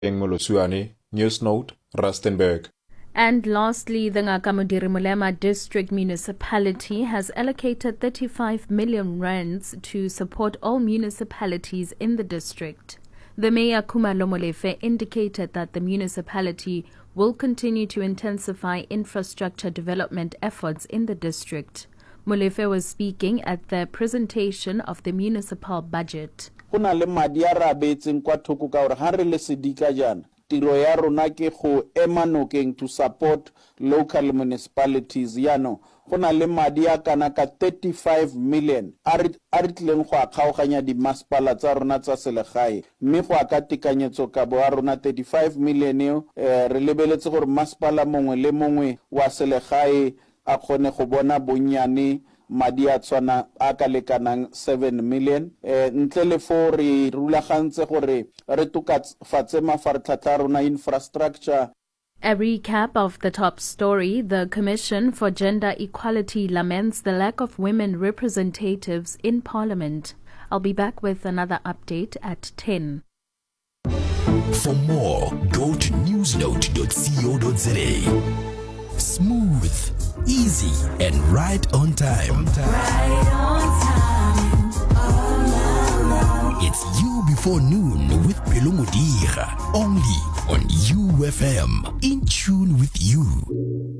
Moloswane, Newsnote, Rustenburg. And lastly, the Ngaka Mulema District Municipality has allocated 35 million rands to support all municipalities in the district. The Mayor Khumalo Molefe indicated that the municipality will continue to intensify infrastructure development efforts in the district. Molefe was speaking at the presentation of the municipal budget. Tiro ya rona ke go ema nokeng to support local municipalities yano go na le madi a kana ka 35 million a re tleng go a kgaoganya di masepala tsa rona tsa selegae mme go a ka tekanyetso ka bo a rona 35 million re lebeletse gore masepala mongwe le mongwe wa selegae a kgone go bona bonnyane madi a tswana a ka lekanang 7 million ntle le fo re rulagantse gore re tokafatse mafaratlhatlha rona infrastructure. A recap of the top story: the Commission for Gender Equality laments the lack of women representatives in Parliament. I'll be back with another update at 10. For more, go to newsnote.co.za. Smooth, easy, and right on time. Right on time. Oh, no. It's You Before Noon with Pelo Modiga, only on UFM. In tune with you.